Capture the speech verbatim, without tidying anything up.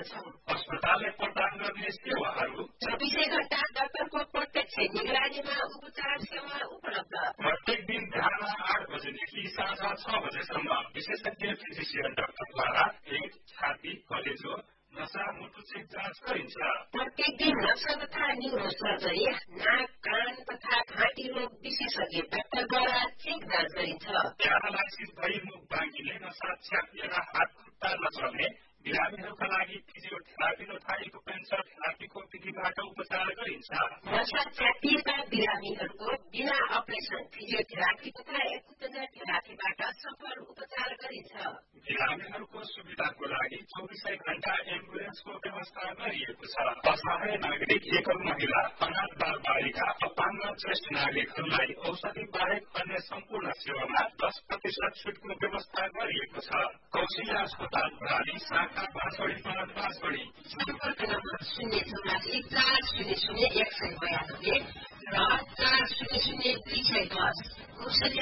छौं। अस्पतालले प्रदान गर्ने सेवाहरू चौबिसै घण्टा डाक्टरको प्रत्यक्ष निगरानीमा उपचार सेवा उपलब्ध। प्रत्येक दिन बिहान आठ बजेदेखि साँझ छ बजेसम्म विशेषज्ञ फिजिसियन डाक्टरद्वारा पेट, छाती, कलेजो, नसा, मुटु चेक जाँच गरिन्छ। प्रत्येक दिन नसा तथा न्युरो सर्जरी, नाक, कान तथा घाँटी रोग विशेषज्ञ डाक्टरद्वारा चेक जाँच गरिन्छ। प्यारालाइसिस भई मुख बाँकिने, नसा च्यापिएर हात खुट्टा नचल्ने बिरामीहरूका लागि फिजियोथेरापी तथा एक्युपेन्सर थेरापीको विधिबाट उपचार गरिन्छ। नसा च्यापिएका बिरामीहरूको बिना अपरेसन फिजियोथेरापी तथा एक्युपेन्सर थेरापीबाट सफल उपचार गरिन्छ। बिरामीहरूको सुविधाको लागि चौबिसै घण्टा एम्बुलेन्सको व्यवस्था गरिएको छ। असहाय नागरिक, एकल महिला, अनाथ बाल बालिका, अपाङ्ग ज्येष्ठ नागरिकहरूलाई औषधि बाहेक अन्य सम्पूर्ण सेवामा दस प्रतिशत छुटको व्यवस्था गरिएको छ। कौशल्या अस्पताल प्रणाली शाखा बाँसवडी पाँच बाँसवडी। सम्पर्क नम्बर शून्य चौरासी चार शून्य शून्य एक सय बयानब्बे र चार शून्य शून्य दुई सय दस।